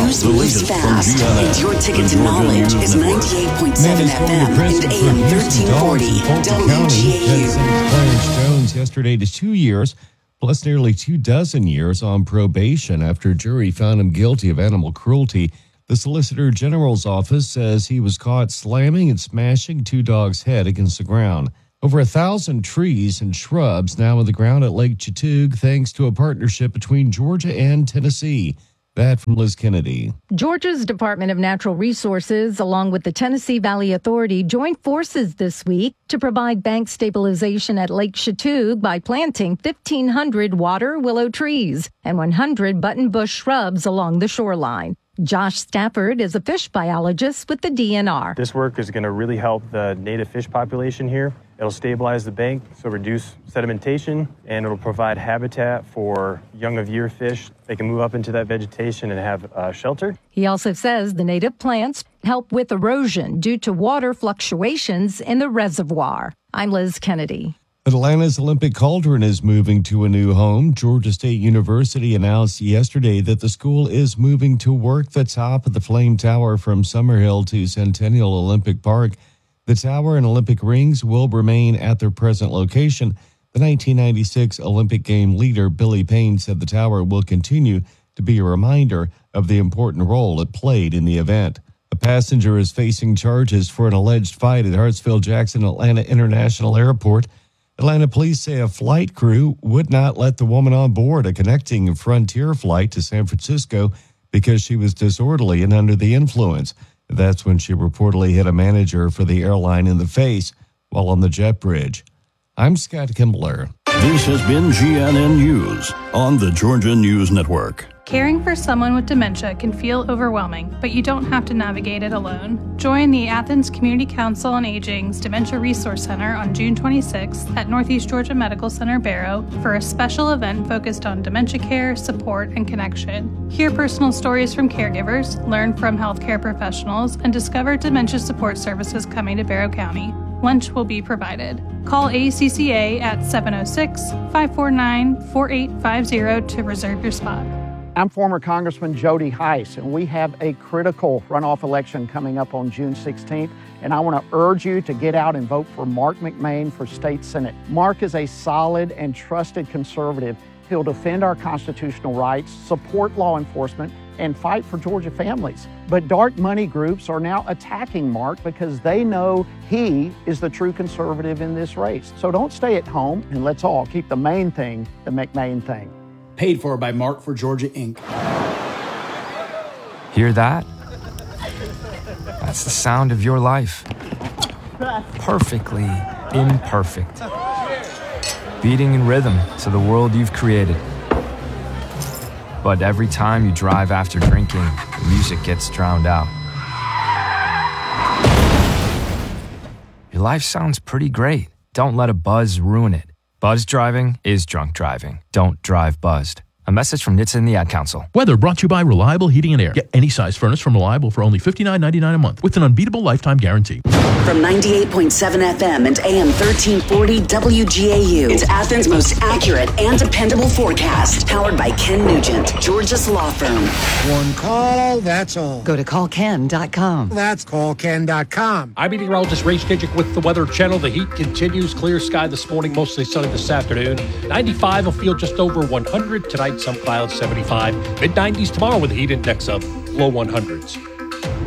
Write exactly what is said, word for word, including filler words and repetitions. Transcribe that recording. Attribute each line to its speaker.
Speaker 1: News moves fast, and your ticket to knowledge is ninety-eight point seven F M and A M thirteen forty W G A U.
Speaker 2: Clarence Jones yesterday to two years, plus nearly two dozen years on probation after a jury found him guilty of animal cruelty. The Solicitor General's office says he was caught slamming and smashing two dogs' head against the ground. Over a thousand trees and shrubs now in the ground at Lake Chatuge, thanks to a partnership between Georgia and Tennessee. That from Liz Kennedy.
Speaker 3: Georgia's Department of Natural Resources, along with the Tennessee Valley Authority, joined forces this week to provide bank stabilization at Lake Chatuge by planting fifteen hundred water willow trees and one hundred buttonbush shrubs along the shoreline. Josh Stafford is a fish biologist with the D N R.
Speaker 4: This work is going to really help the native fish population here. It'll stabilize the bank, so reduce sedimentation, and it'll provide habitat for young of year fish. They can move up into that vegetation and have uh, shelter.
Speaker 3: He also says the native plants help with erosion due to water fluctuations in the reservoir. I'm Liz Kennedy.
Speaker 2: Atlanta's Olympic Cauldron is moving to a new home. Georgia State University announced yesterday that the school is moving to work the top of the Flame Tower from Summerhill to Centennial Olympic Park. The tower and Olympic rings will remain at their present location. The nineteen ninety-six Olympic game leader, Billy Payne, said the tower will continue to be a reminder of the important role it played in the event. A passenger is facing charges for an alleged fight at Hartsfield-Jackson Atlanta International Airport. Atlanta police say a flight crew would not let the woman on board a connecting Frontier flight to San Francisco because she was disorderly and under the influence. That's when she reportedly hit a manager for the airline in the face while on the jet bridge. I'm Scott Kimbler.
Speaker 5: This has been G N N News on the Georgia News Network.
Speaker 6: Caring for someone with dementia can feel overwhelming, but you don't have to navigate it alone. Join the Athens Community Council on Aging's Dementia Resource Center on June twenty-sixth at Northeast Georgia Medical Center Barrow for a special event focused on dementia care, support, and connection. Hear personal stories from caregivers, learn from healthcare professionals, and discover dementia support services coming to Barrow County. Lunch will be provided. Call A C C A at seven oh six, five four nine, four eight five zero to reserve your spot.
Speaker 7: I'm former Congressman Jody Hice, and we have a critical runoff election coming up on June sixteenth, and I want to urge you to get out and vote for Mark McMain for State Senate. Mark is a solid and trusted conservative. He'll defend our constitutional rights, support law enforcement, and fight for Georgia families. But dark money groups are now attacking Mark because they know he is the true conservative in this race. So don't stay at home, and let's all keep the main thing the McMain thing.
Speaker 8: Paid for by Mark for Georgia, Incorporated.
Speaker 9: Hear that? That's the sound of your life. Perfectly imperfect. Beating in rhythm to the world you've created. But every time you drive after drinking, the music gets drowned out. Your life sounds pretty great. Don't let a buzz ruin it. Buzz driving is drunk driving. Don't drive buzzed. A message from N H T S A and the Ad Council.
Speaker 10: Weather brought to you by Reliable Heating and Air. Get any size furnace from Reliable for only fifty-nine ninety-nine a month with an unbeatable lifetime guarantee.
Speaker 1: From ninety-eight point seven F M and A M thirteen forty W G A U, it's Athens' most accurate and dependable forecast. Powered by Ken Nugent, Georgia's law firm.
Speaker 11: One call, that's all.
Speaker 12: Go to call ken dot com.
Speaker 11: That's call ken dot com.
Speaker 13: I'm meteorologist Ray Stidgick with the Weather Channel. The heat continues. Clear sky this morning, mostly sunny this afternoon. ninety-five will feel just over one hundred. Tonight, some clouds, seventy-five. mid nineties tomorrow with a heat index of low one hundreds.